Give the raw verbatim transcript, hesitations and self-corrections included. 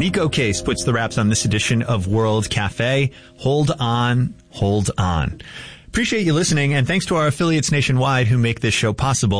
Nico Case puts the wraps on this edition of World Cafe. Hold on, hold on. Appreciate you listening, and thanks to our affiliates nationwide who make this show possible.